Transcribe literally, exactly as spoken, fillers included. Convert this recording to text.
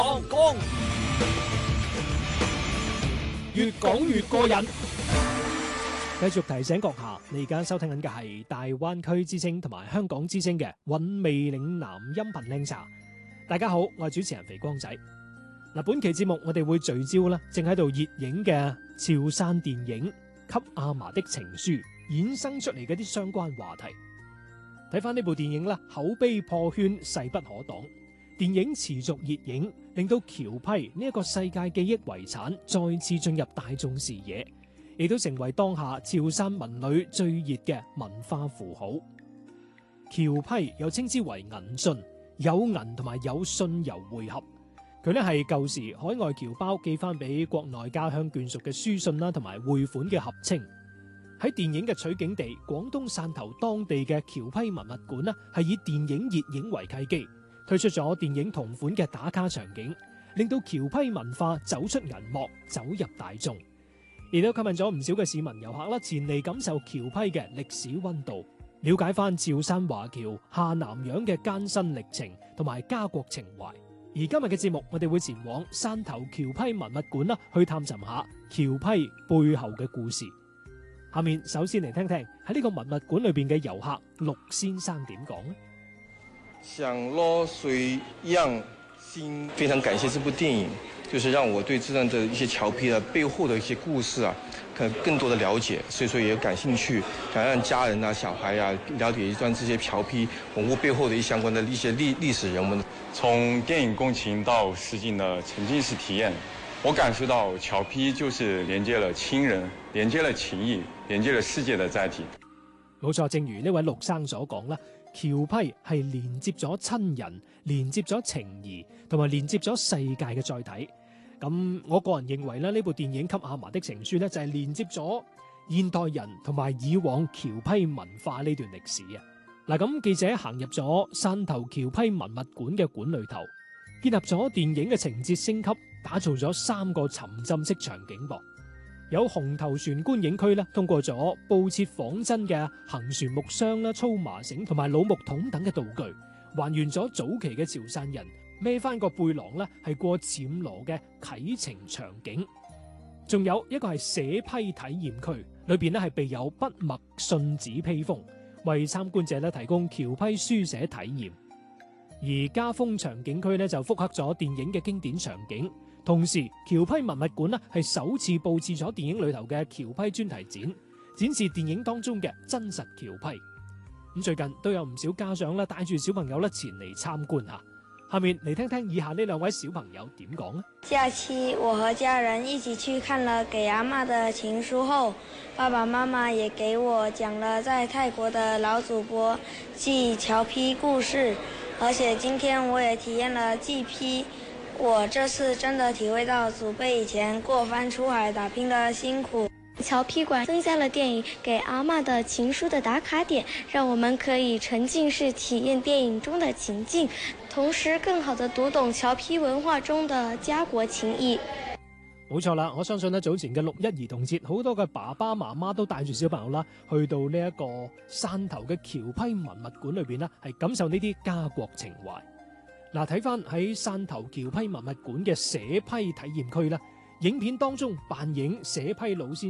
講講，越講越過癮。繼續提醒閣下，你而家收聽緊嘅係大灣區之聲同埋香港之聲嘅韻味嶺南音頻靚茶。大家好，我係主持人肥光仔。嗱，本期節目我哋會聚焦啦，正喺度熱映嘅潮汕電影《給阿嫲的情書》衍生出嚟嘅啲相關話題。睇翻呢部電影啦，口碑破圈，勢不可擋。電影持續熱映，令到僑批呢一個世界記憶遺產再次進入大眾視野，亦都成為當下潮汕文旅最熱嘅文化符號。僑批又稱之為銀信，有銀同埋有信郵匯合。佢咧係舊時海外僑胞寄翻俾國內家鄉眷屬嘅書信啦，同埋匯款嘅合稱。喺電影嘅取景地廣東汕頭當地嘅僑批文物館呢，係以電影熱映為契機，推出咗電影同款嘅打卡場景，令到僑批文化走出銀幕，走入大眾，亦都吸引咗唔少嘅市民遊客啦前嚟感受僑批嘅歷史溫度，了解翻潮汕華僑下南洋嘅艱辛歷程同埋家國情懷。而今日嘅節目，我哋會前往汕頭僑批文物館啦，去探尋下僑批背後嘅故事。下面首先嚟聽聽喺呢個文物館裏邊嘅遊客陸先生點講呢？ 想落水漾心，非常感謝這部電影，就是讓我對這段的一些僑批的背後的一些故事啊，可能更多的了解，所以說也感興趣，想讓家人啊、小孩啊了解一段這些僑批文物背後的一相關的一些歷歷史人物。 從電影共情到實景的沉浸式體驗，我感受到僑批就是連接了親人、連接了情誼、連接了世界的載體。 冇錯，正如呢位陸生所講啦，僑批係連接咗親人、連接咗情誼，同埋連接咗世界嘅載體。咁我個人認為咧，呢部電影《給阿嫲的情書》咧，就係連接咗現代人同埋以往僑批文化呢段歷史啊！嗱，咁記者行入咗汕頭僑批文物館嘅館裏頭，結合咗電影嘅情節升級，打造咗三個沉浸式場景噃。有紅頭船觀影區咧，通過咗布設仿真嘅行船木箱啦、粗麻繩同埋老木桶等嘅道具，還原咗早期嘅潮汕人孭翻個背囊咧，係過暹羅嘅啟程場景。仲有一個係寫批體驗區，裏邊咧係備有筆墨信紙披風，為參觀者咧提供僑批書寫體驗。而家風場景區咧就複刻咗電影嘅經典場景。同時，僑批文物館呢係首次佈置咗電影裏頭嘅僑批專題展，展示電影當中嘅真實僑批。咁最近都有唔少家長咧帶住小朋友咧前嚟參觀下。下面嚟聽聽以下呢兩位小朋友點講呢？ 假期我和家人一起去看了《給阿嬤的情書》後，爸爸媽媽也給我講了在泰國的老祖伯祭僑批故事，而且今天我也體驗了祭批。我這次真的體會到祖輩以前過番出海打拼的辛苦。 僑批館增加了電影《給阿嬤的情書》的打卡點，讓我們可以沉浸式體驗電影中的情境，同時更好地讀懂僑批文化中的家國情誼。 冇錯啦，我相信咧早前嘅六一兒童節，好多嘅爸爸媽媽都帶住小朋友啦，去到呢一個汕頭嘅僑批文物館裏邊啦，係感受呢啲家國情懷。嗱，睇翻喺汕頭僑批文物館嘅寫批體驗區啦，影片當中扮演寫批老師